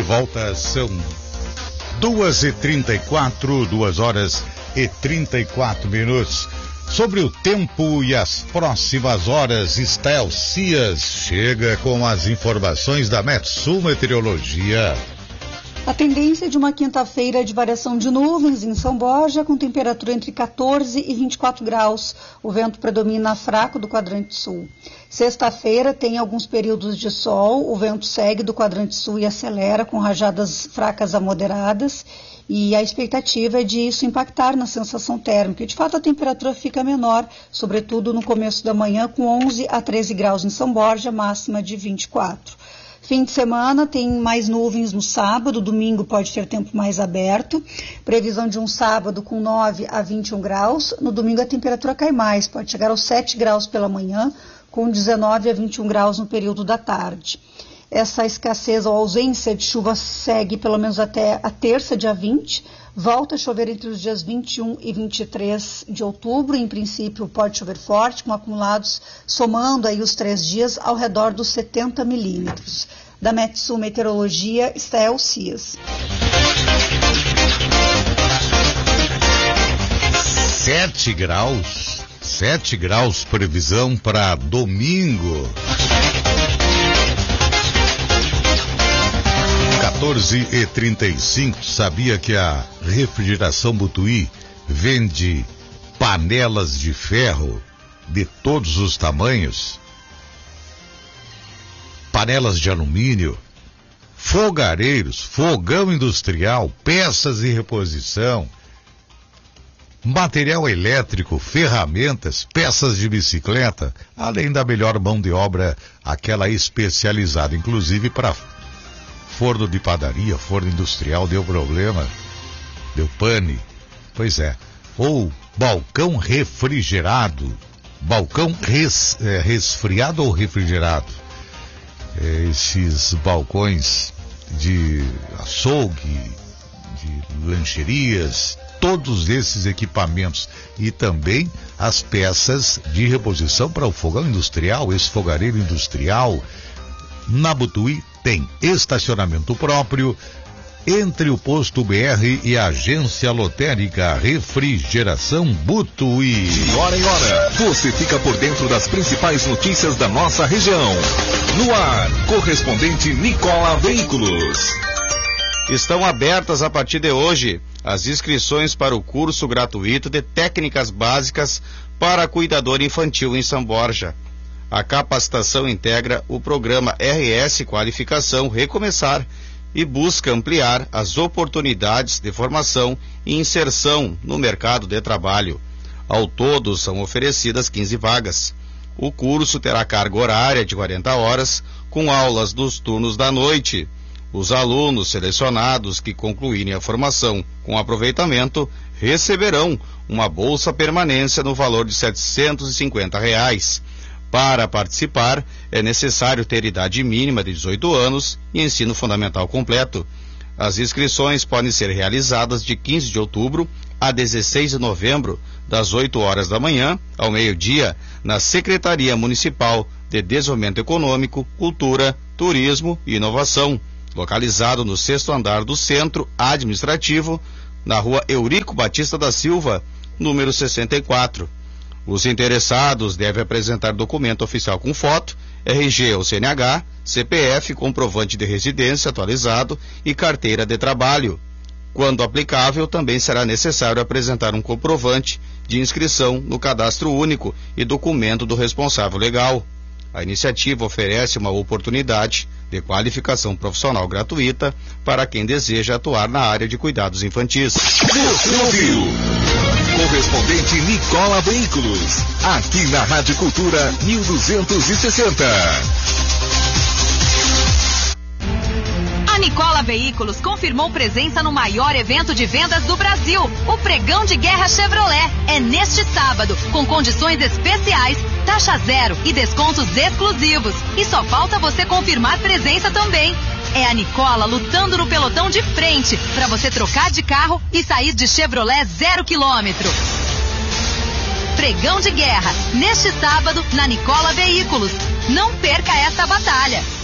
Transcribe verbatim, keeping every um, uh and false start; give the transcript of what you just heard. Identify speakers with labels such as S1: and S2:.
S1: volta, são duas e trinta e quatro, duas horas e trinta e quatro minutos. Sobre o tempo e as próximas horas, Estel Cias chega com as informações da Metsul Meteorologia.
S2: A tendência é de uma quinta-feira de variação de nuvens em São Borja, com temperatura entre quatorze e vinte e quatro graus. O vento predomina fraco do quadrante sul. Sexta-feira tem alguns períodos de sol, o vento segue do quadrante sul e acelera com rajadas fracas a moderadas. E a expectativa é de isso impactar na sensação térmica. E, de fato, a temperatura fica menor, sobretudo no começo da manhã, com onze a treze graus em São Borja, máxima de vinte e quatro. Fim de semana tem mais nuvens no sábado, domingo pode ter tempo mais aberto. Previsão de um sábado com nove a vinte e um graus. No domingo a temperatura cai mais, pode chegar aos sete graus pela manhã, com dezenove a vinte e um graus no período da tarde. Essa escassez ou ausência de chuva segue pelo menos até a terça, dia vinte. Volta a chover entre os dias vinte e um e vinte e três de outubro. Em princípio, pode chover forte, com acumulados somando aí os três dias ao redor dos setenta milímetros. Da Metsul Meteorologia, Estel Cias.
S1: Sete graus. Sete graus previsão para domingo. quatorze e trinta e cinco, sabia que a Refrigeração Butuí vende panelas de ferro de todos os tamanhos? Panelas de alumínio, fogareiros, fogão industrial, peças de reposição, material elétrico, ferramentas, peças de bicicleta, além da melhor mão de obra, aquela especializada, inclusive para forno de padaria, forno industrial, deu problema, deu pane, pois é, ou balcão refrigerado, balcão res, é, resfriado ou refrigerado, é, esses balcões de açougue, de lancherias, todos esses equipamentos e também as peças de reposição para o fogão industrial, esse fogareiro industrial. Na Butuí tem estacionamento próprio entre o posto B R e a agência lotérica Refrigeração Butuí.
S3: De hora em hora, você fica por dentro das principais notícias da nossa região. No ar, correspondente Nicola Veículos.
S4: Estão abertas a partir de hoje as inscrições para o curso gratuito de técnicas básicas para cuidador infantil em São Borja. A capacitação integra o programa R S Qualificação Recomeçar e busca ampliar as oportunidades de formação e inserção no mercado de trabalho. Ao todo, são oferecidas quinze vagas. O curso terá carga horária de quarenta horas, com aulas nos turnos da noite. Os alunos selecionados que concluírem a formação com aproveitamento receberão uma bolsa permanência no valor de setecentos e cinquenta reais. Para participar, é necessário ter idade mínima de dezoito anos e ensino fundamental completo. As inscrições podem ser realizadas de quinze de outubro a dezesseis de novembro, das oito horas da manhã ao meio-dia, na Secretaria Municipal de Desenvolvimento Econômico, Cultura, Turismo e Inovação, localizado no sexto andar do Centro Administrativo, na rua Eurico Batista da Silva, número sessenta e quatro. Os interessados devem apresentar documento oficial com foto, R G ou C N H, C P F, comprovante de residência atualizado e carteira de trabalho. Quando aplicável, também será necessário apresentar um comprovante de inscrição no cadastro único e documento do responsável legal. A iniciativa oferece uma oportunidade de qualificação profissional gratuita para quem deseja atuar na área de cuidados infantis.
S3: Você ouviu? Correspondente Nicola Veículos, aqui na Rádio Cultura mil duzentos e sessenta.
S5: A Nicola Veículos confirmou presença no maior evento de vendas do Brasil, o Pregão de Guerra Chevrolet. É neste sábado, com condições especiais, taxa zero e descontos exclusivos. E só falta você confirmar presença também. É a Nicola lutando no pelotão de frente para você trocar de carro e sair de Chevrolet zero quilômetro. Pregão de Guerra, neste sábado, na Nicola Veículos. Não perca essa batalha.